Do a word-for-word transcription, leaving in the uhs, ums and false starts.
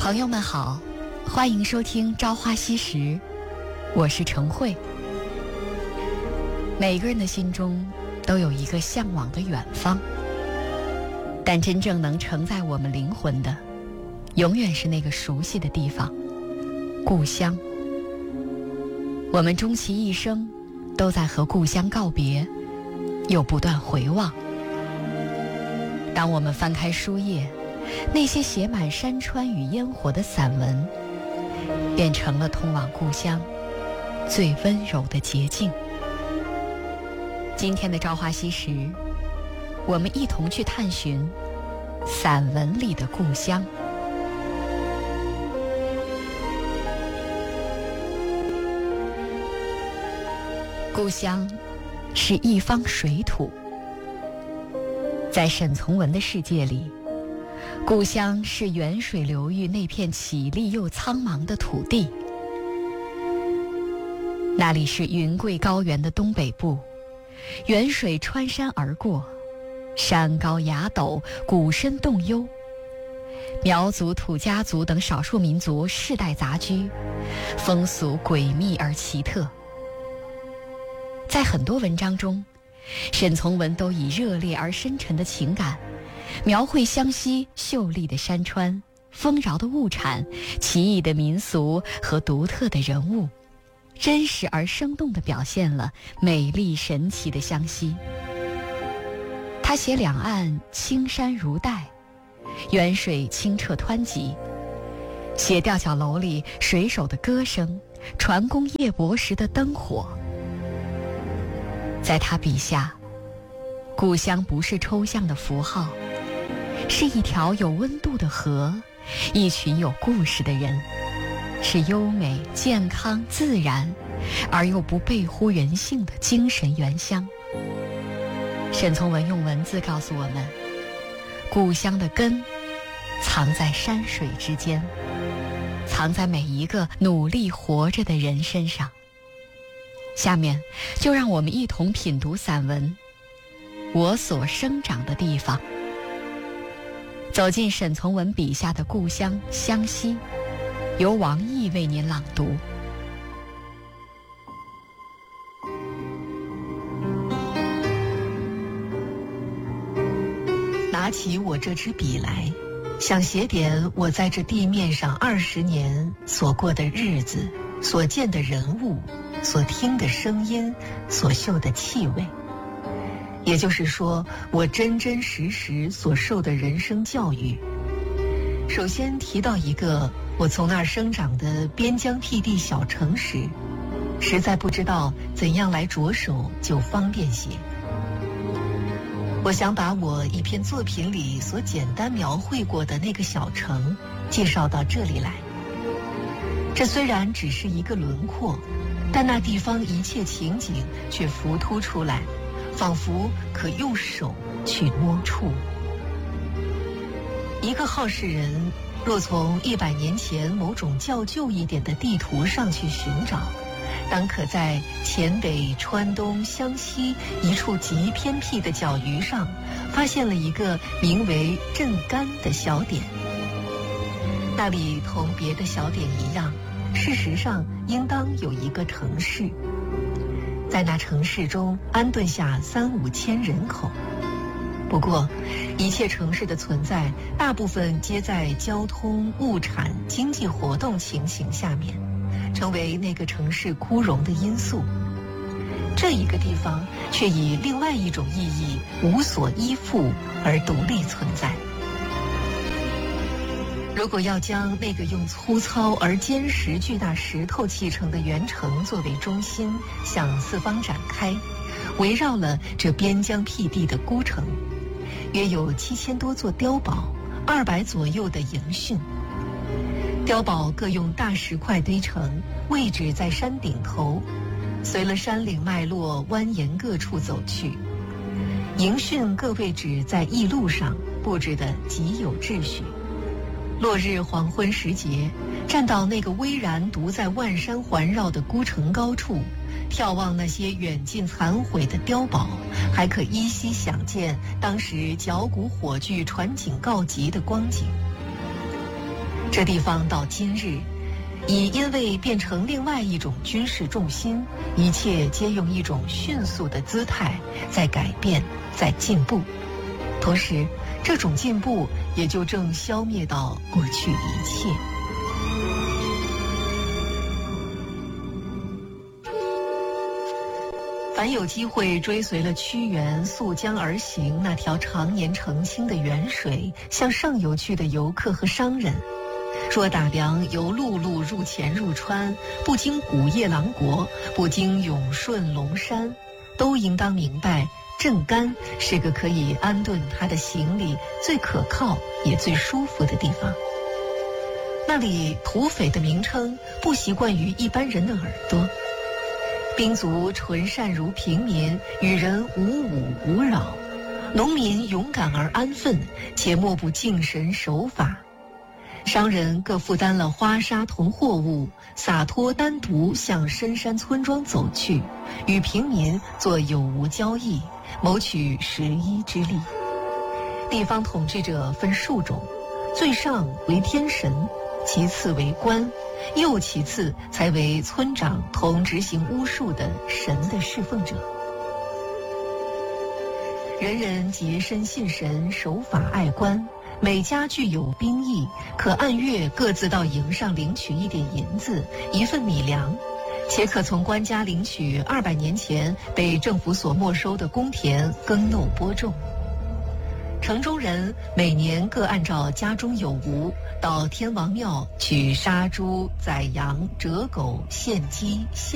朋友们好，欢迎收听《朝花夕拾》，我是程慧。每个人的心中都有一个向往的远方，但真正能承载我们灵魂的，永远是那个熟悉的地方——故乡。我们终其一生都在和故乡告别，又不断回望。当我们翻开书页，那些写满山川与烟火的散文，变成了通往故乡最温柔的捷径。今天的朝花夕拾，我们一同去探寻散文里的故乡。故乡是一方水土，在沈从文的世界里，故乡是远水流域那片绮丽又苍茫的土地。那里是云贵高原的东北部，远水穿山而过，山高崖陡，谷深洞幽，苗族、土家族等少数民族世代杂居，风俗诡秘而奇特。在很多文章中，沈从文都以热烈而深沉的情感描绘湘西秀丽的山川、丰饶的物产、奇异的民俗和独特的人物，真实而生动地表现了美丽神奇的湘西。他写两岸青山如黛，远水清澈湍急，写吊脚楼里水手的歌声，船工夜泊时的灯火。在他笔下，故乡不是抽象的符号，是一条有温度的河，一群有故事的人，是优美、健康、自然而又不背乎人性的精神原乡。沈从文用文字告诉我们，故乡的根藏在山水之间，藏在每一个努力活着的人身上。下面就让我们一同品读散文《我所生长的地方》，走进沈从文笔下的故乡湘西，由王毅为您朗读。 拿起我这支笔来，想写点我在这地面上二十年所过的日子，所见的人物，所听的声音，所嗅的气味。也就是说，我真真实实所受的人生教育。首先提到一个我从那儿生长的边疆僻地小城时，实在不知道怎样来着手就方便些。我想把我一篇作品里所简单描绘过的那个小城介绍到这里来。这虽然只是一个轮廓，但那地方一切情景却浮凸出来，仿佛可用手去摸触。一个好事人若从一百年前某种较旧一点的地图上去寻找，当可在黔北、川东、湘西一处极偏僻的角隅上，发现了一个名为镇干的小点。那里同别的小点一样，事实上应当有一个城市，在那城市中安顿下三五千人口。不过一切城市的存在大部分皆在交通、物产、经济活动情形下面，成为那个城市枯荣的因素。这一个地方却以另外一种意义无所依附而独立存在。如果要将那个用粗糙而坚实巨大石头砌成的圆城作为中心向四方展开，围绕了这边疆僻地的孤城，约有七千多座碉堡，二百左右的营汛。碉堡各用大石块堆成，位置在山顶头，随了山岭脉络蜿蜒各处走去。营汛各位置在驿路上，布置得极有秩序。落日黄昏时节，站到那个巍然独在万山环绕的孤城高处，眺望那些远近残毁的碉堡，还可依稀想见当时绞股火炬传警告急的光景。 这地方到今日已因为变成另外一种军事重心，一切皆用一种迅速的姿态在改变，在进步。同时，这种进步也就正消灭到过去一切。凡有机会追随了屈原溯江而行那条常年澄清的沅水向上游去的游客和商人，若打量由陆路入黔入川，不经古叶郎国，不经永顺龙山，都应当明白镇干是个可以安顿他的行李最可靠也最舒服的地方。那里土匪的名称不习惯于一般人的耳朵，兵卒纯善如平民，与人无侮无扰，农民勇敢而安分，且莫不敬神守法。商人各负担了花纱铜货物，洒脱单独向深山村庄走去，与平民做有无交易，谋取食衣之利。地方统治者分数种，最上为天神，其次为官，又其次才为村长同执行巫术的神的侍奉者。人人洁身信神，守法爱官，每家具有兵役，可按月各自到营上领取一点银子，一份米粮，且可从官家领取二百年前被政府所没收的公田耕耨播种。城中人每年各按照家中有无，到天王庙取杀猪、宰羊、折狗、献鸡、献